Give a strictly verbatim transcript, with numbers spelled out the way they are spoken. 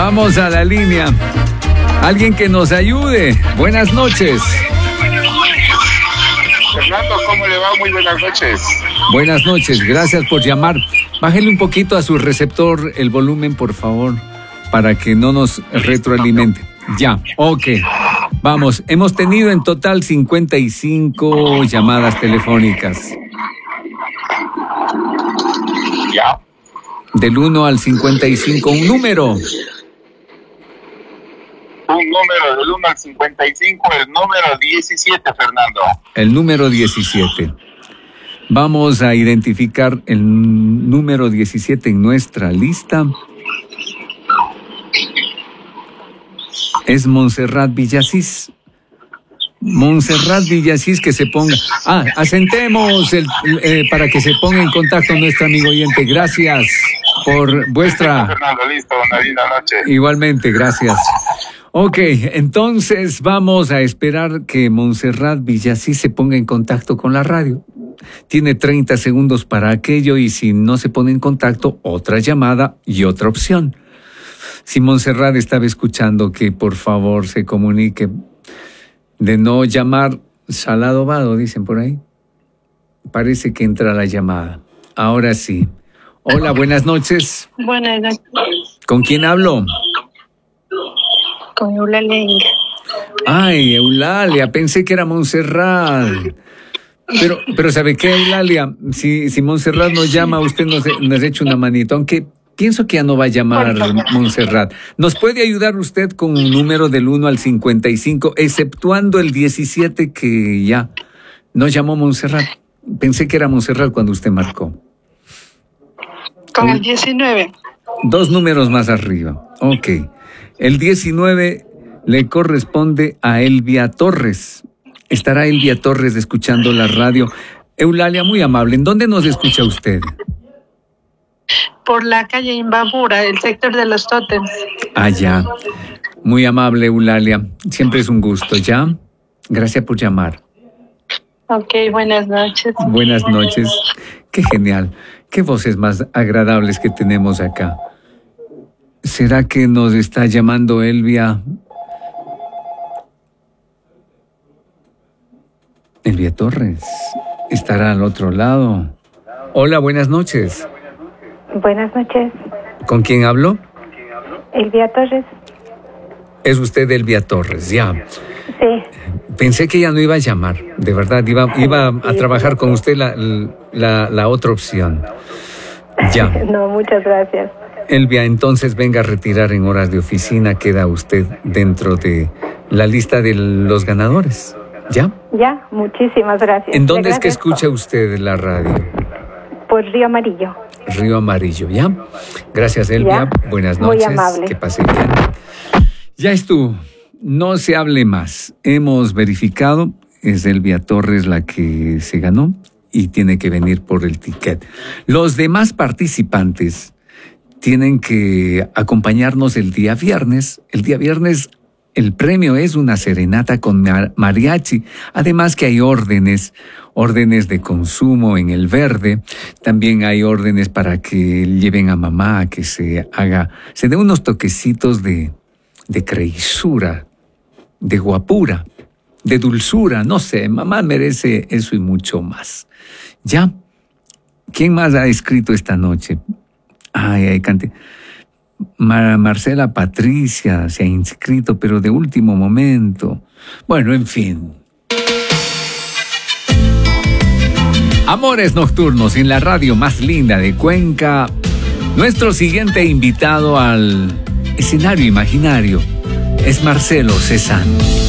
Vamos a la línea. Alguien que nos ayude. Buenas noches. Fernando, ¿cómo le va? Muy buenas noches. Buenas noches, gracias por llamar. Bájele un poquito a su receptor el volumen, por favor, para que no nos retroalimente. Ya, ok. Vamos, hemos tenido en total cincuenta y cinco llamadas telefónicas. Ya. Del uno al cincuenta y cinco, un número. Un número del uno al cincuenta y cinco, el número diecisiete, Fernando. El número diecisiete. Vamos a identificar el número diecisiete en nuestra lista. Es Montserrat Villasís. Montserrat Villasís, que se ponga... Ah, asentemos el, eh, para que se ponga en contacto nuestro amigo oyente. Gracias por vuestra... Listo, Fernando, listo, una linda noche. Igualmente, gracias. Ok, entonces vamos a esperar que Montserrat Villasís se ponga en contacto con la radio. Tiene treinta segundos para aquello y si no se pone en contacto, otra llamada y otra opción. Si Montserrat estaba escuchando, que por favor se comunique. De no llamar, salado vado, dicen por ahí. Parece que entra la llamada. Ahora sí. Hola, buenas noches. Buenas noches. ¿Con quién hablo? Con Eulalia. Ay, Eulalia, pensé que era Montserrat. Pero, pero ¿sabe qué, Eulalia? Si, si Montserrat nos llama, usted nos, nos echa una manito, aunque pienso que ya no va a llamar Montserrat. ¿Nos puede ayudar usted con un número del uno al cincuenta y cinco, exceptuando el diecisiete que ya no llamó Montserrat? Pensé que era Montserrat cuando usted marcó. Con el diecinueve. Dos números más arriba. Ok. El diecinueve le corresponde a Elvia Torres. Estará Elvia Torres escuchando la radio. Eulalia, muy amable, ¿en dónde nos escucha usted? Por la calle Imbabura, el sector de los tótems. Ah, ya. Muy amable, Eulalia. Siempre es un gusto, ¿ya? Gracias por llamar. Ok, buenas noches. Buenas noches. Qué genial. Qué voces más agradables que tenemos acá. ¿Será que nos está llamando Elvia? Elvia Torres. ¿Estará al otro lado? Hola, buenas noches. Buenas noches. ¿Con quién hablo? Elvia Torres. Es usted Elvia Torres, ya. Sí. Pensé que ella no iba a llamar, de verdad, iba, iba a trabajar con usted la, la, la otra opción. Ya. No, muchas gracias. Elvia, entonces venga a retirar en horas de oficina, queda usted dentro de la lista de los ganadores, ¿ya? Ya, muchísimas gracias. ¿En dónde es que escucha usted la radio? Por Río Amarillo. Río Amarillo, ¿ya? Gracias, Elvia. Ya. Buenas noches. Muy amable. Que pase bien. Ya estuvo. No se hable más. Hemos verificado. Es Elvia Torres la que se ganó y tiene que venir por el ticket. Los demás participantes tienen que acompañarnos el día viernes. El día viernes el premio es una serenata con mariachi. Además que hay órdenes, órdenes de consumo en el Verde. También hay órdenes para que lleven a mamá a que se haga, se dé unos toquecitos de, de creisura, de guapura, de dulzura. No sé, mamá merece eso y mucho más. ¿Ya? ¿Quién más ha escrito esta noche? Ay, ay, cante. Mar- Marcela Patricia se ha inscrito, pero de último momento. Bueno, en fin. Amores Nocturnos en la radio más linda de Cuenca. Nuestro siguiente invitado al escenario imaginario es Marcelo Cezanne.